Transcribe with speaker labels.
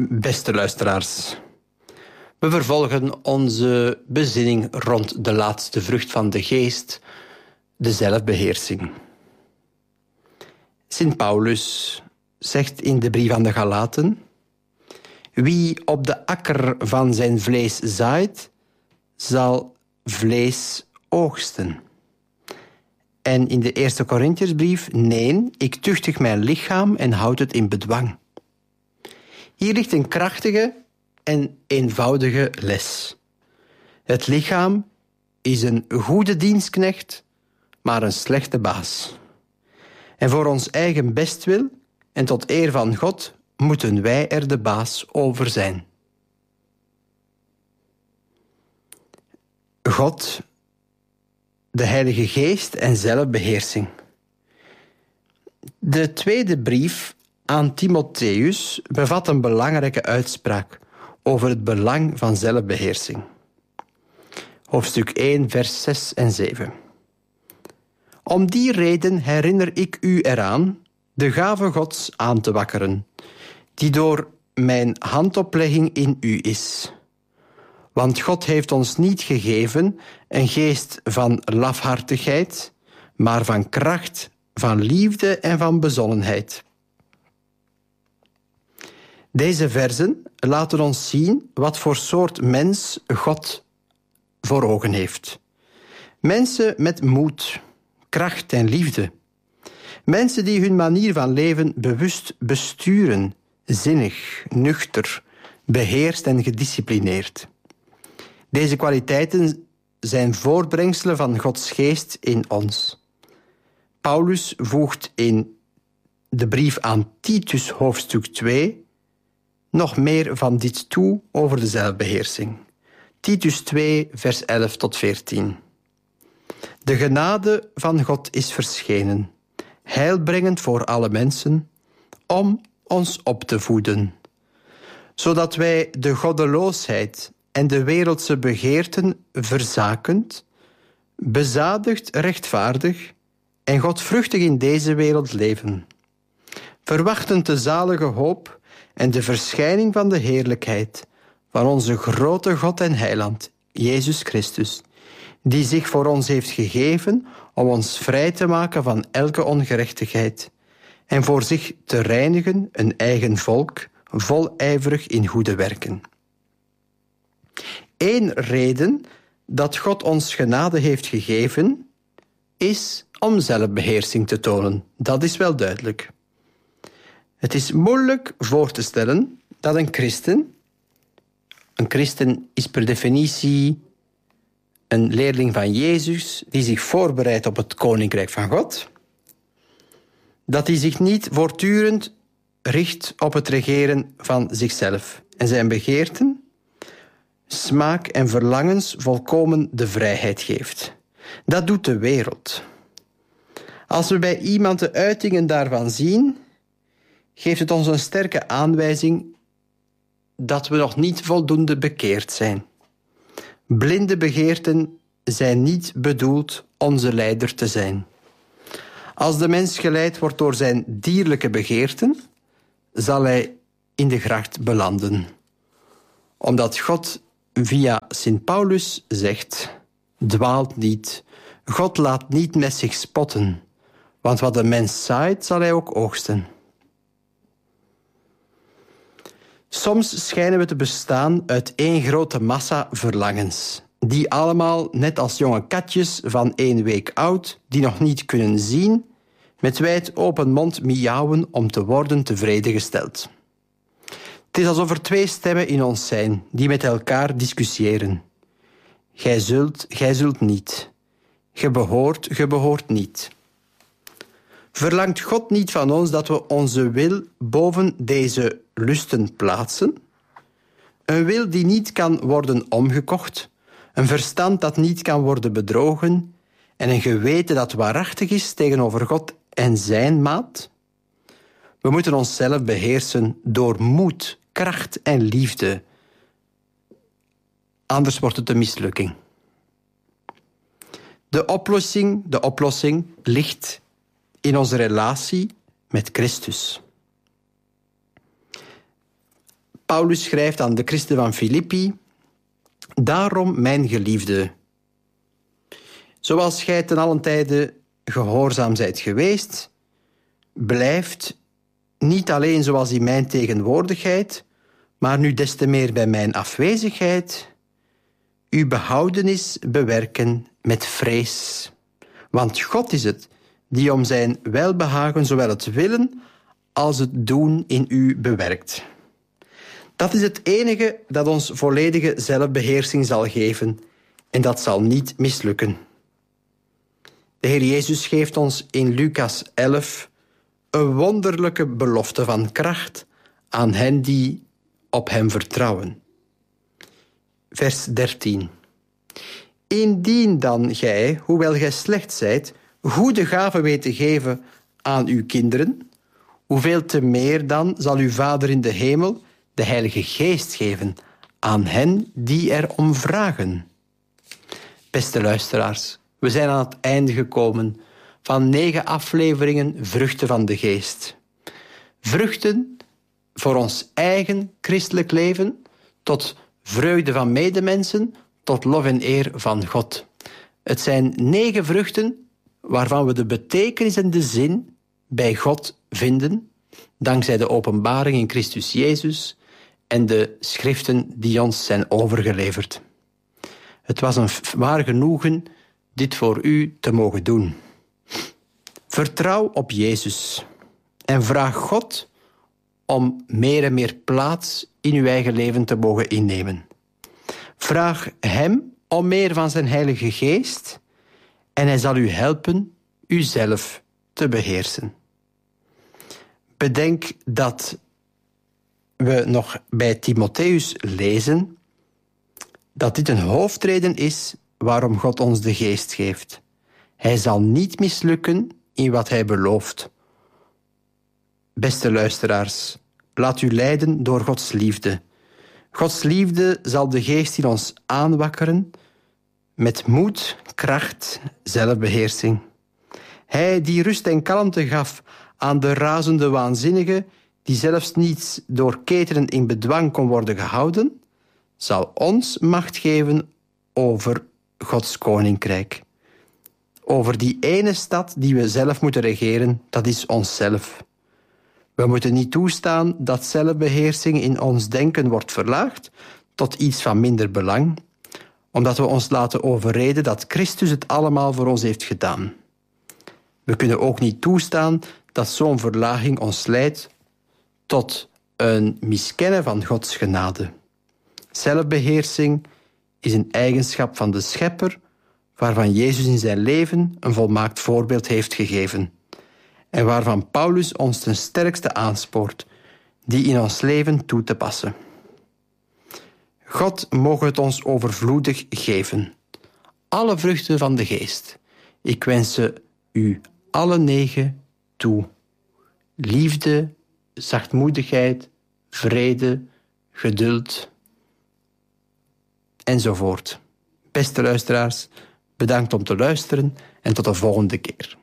Speaker 1: Beste luisteraars, we vervolgen onze bezinning rond de laatste vrucht van de geest, de zelfbeheersing. Sint Paulus zegt in de brief aan de Galaten: wie op de akker van zijn vlees zaait, zal vlees oogsten. En in de eerste Korintiersbrief: nee, ik tuchtig mijn lichaam en houd het in bedwang. Hier ligt een krachtige en eenvoudige les. Het lichaam is een goede dienstknecht, maar een slechte baas. En voor ons eigen bestwil en tot eer van God moeten wij er de baas over zijn. God, de Heilige Geest en zelfbeheersing. De tweede brief aan Timotheus bevat een belangrijke uitspraak over het belang van zelfbeheersing. Hoofdstuk 1, vers 6 en 7. Om die reden herinner ik u eraan de gave Gods aan te wakkeren, die door mijn handoplegging in u is. Want God heeft ons niet gegeven een geest van lafhartigheid, maar van kracht, van liefde en van bezonnenheid. Deze versen laten ons zien wat voor soort mens God voor ogen heeft. Mensen met moed, kracht en liefde. Mensen die hun manier van leven bewust besturen, zinnig, nuchter, beheerst en gedisciplineerd. Deze kwaliteiten zijn voortbrengselen van Gods geest in ons. Paulus voegt in de brief aan Titus, hoofdstuk 2, nog meer van dit toe over de zelfbeheersing. Titus 2, vers 11 tot 14. De genade van God is verschenen, heilbrengend voor alle mensen, om ons op te voeden, zodat wij de goddeloosheid en de wereldse begeerten verzakend, bezadigd rechtvaardig en godvruchtig in deze wereld leven, verwachtend de zalige hoop en de verschijning van de heerlijkheid van onze grote God en Heiland, Jezus Christus, die zich voor ons heeft gegeven om ons vrij te maken van elke ongerechtigheid en voor zich te reinigen een eigen volk, volijverig in goede werken. Eén reden dat God ons genade heeft gegeven, is om zelfbeheersing te tonen. Dat is wel duidelijk. Het is moeilijk voor te stellen dat een christen is per definitie een leerling van Jezus die zich voorbereidt op het koninkrijk van God, dat hij zich niet voortdurend richt op het regeren van zichzelf en zijn begeerten, smaak en verlangens volkomen de vrijheid geeft. Dat doet de wereld. Als we bij iemand de uitingen daarvan zien, geeft het ons een sterke aanwijzing dat we nog niet voldoende bekeerd zijn. Blinde begeerten zijn niet bedoeld onze leider te zijn. Als de mens geleid wordt door zijn dierlijke begeerten, zal hij in de gracht belanden. Omdat God via Sint Paulus zegt: dwaalt niet, God laat niet met zich spotten, want wat de mens zaait, zal hij ook oogsten. Soms schijnen we te bestaan uit één grote massa verlangens, die allemaal, net als jonge katjes van 1 week oud, die nog niet kunnen zien, met wijd open mond miauwen om te worden tevreden gesteld. Het is alsof er 2 stemmen in ons zijn, die met elkaar discussiëren. Gij zult niet. Ge behoort niet. Verlangt God niet van ons dat we onze wil boven deze lusten plaatsen? Een wil die niet kan worden omgekocht, een verstand dat niet kan worden bedrogen en een geweten dat waarachtig is tegenover God en zijn maat? We moeten onszelf beheersen door moed, kracht en liefde. Anders wordt het een mislukking. De oplossing ligt in onze relatie met Christus. Paulus schrijft aan de christen van Filippi: Daarom, mijn geliefde, zoals gij ten allen tijde gehoorzaam zijt geweest, blijft niet alleen zoals in mijn tegenwoordigheid, maar nu des te meer bij mijn afwezigheid, uw behoudenis bewerken met vrees. Want God is het die om zijn welbehagen zowel het willen als het doen in u bewerkt. Dat is het enige dat ons volledige zelfbeheersing zal geven en dat zal niet mislukken. De Heer Jezus geeft ons in Lucas 11 een wonderlijke belofte van kracht aan hen die op hem vertrouwen. Vers 13. Indien dan gij, hoewel gij slecht zijt, goede gaven weet te geven aan uw kinderen, hoeveel te meer dan zal uw Vader in de hemel de Heilige Geest geven aan hen die erom vragen. Beste luisteraars, we zijn aan het einde gekomen van 9 afleveringen Vruchten van de Geest. Vruchten voor ons eigen christelijk leven, tot vreugde van medemensen, tot lof en eer van God. Het zijn 9 vruchten waarvan we de betekenis en de zin bij God vinden, dankzij de openbaring in Christus Jezus en de schriften die ons zijn overgeleverd. Het was een waar genoegen dit voor u te mogen doen. Vertrouw op Jezus en vraag God om meer en meer plaats in uw eigen leven te mogen innemen. Vraag hem om meer van zijn Heilige Geest en hij zal u helpen uzelf te beheersen. Bedenk dat we nog bij Timotheus lezen dat dit een hoofdreden is waarom God ons de Geest geeft. Hij zal niet mislukken in wat hij belooft. Beste luisteraars, laat u leiden door Gods liefde. Gods liefde zal de Geest in ons aanwakkeren met moed, kracht, zelfbeheersing. Hij die rust en kalmte gaf aan de razende waanzinnige, die zelfs niet door ketenen in bedwang kon worden gehouden, zal ons macht geven over Gods koninkrijk. Over die ene stad die we zelf moeten regeren, dat is onszelf. We moeten niet toestaan dat zelfbeheersing in ons denken wordt verlaagd tot iets van minder belang, omdat we ons laten overreden dat Christus het allemaal voor ons heeft gedaan. We kunnen ook niet toestaan dat zo'n verlaging ons leidt tot een miskennen van Gods genade. Zelfbeheersing is een eigenschap van de Schepper, waarvan Jezus in zijn leven een volmaakt voorbeeld heeft gegeven en waarvan Paulus ons ten sterkste aanspoort die in ons leven toe te passen. God moge het ons overvloedig geven. Alle vruchten van de Geest. Ik wens ze u alle 9 toe. Liefde, zachtmoedigheid, vrede, geduld enzovoort. Beste luisteraars, bedankt om te luisteren en tot de volgende keer.